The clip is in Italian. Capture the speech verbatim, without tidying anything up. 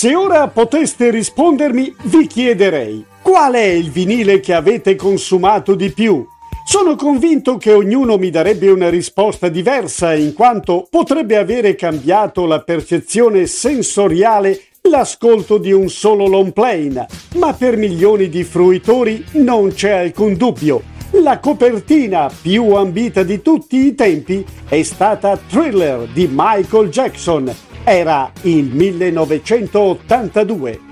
Se ora poteste rispondermi, vi chiederei: qual è il vinile che avete consumato di più? Sono convinto che ognuno mi darebbe una risposta diversa, in quanto potrebbe avere cambiato la percezione sensoriale l'ascolto di un solo long plane, ma per milioni di fruitori non c'è alcun dubbio. La copertina più ambita di tutti i tempi è stata Thriller di Michael Jackson. Era il millenovecentottantadue.